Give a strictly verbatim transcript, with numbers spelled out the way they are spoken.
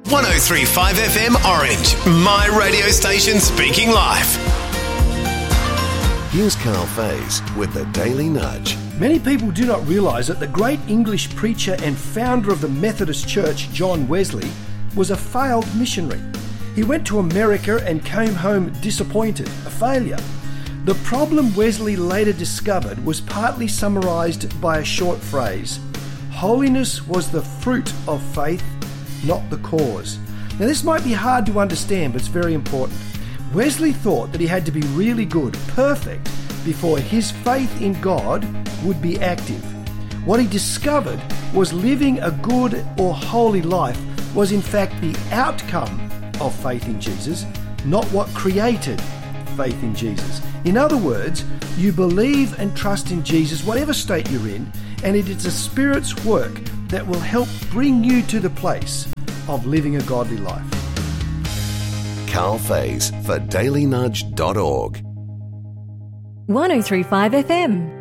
one oh three point five F M Orange, my radio station speaking life. Here's Carl Faze with the Daily Nudge. Many people do not realise that the great English preacher and founder of the Methodist Church, John Wesley, was a failed missionary. He went to America and came home disappointed, a failure. The problem Wesley later discovered was partly summarised by a short phrase: holiness was the fruit of faith, not the cause. Now this might be hard to understand, but it's very important. Wesley thought that he had to be really good, perfect, before his faith in God would be active. What he discovered was living a good or holy life was in fact the outcome of faith in Jesus, not what created faith in Jesus. In other words, you believe and trust in Jesus, whatever state you're in, and it is the Spirit's work that will help bring you to the place of living a godly life. Carl Faze for daily nudge dot org. one oh three point five F M.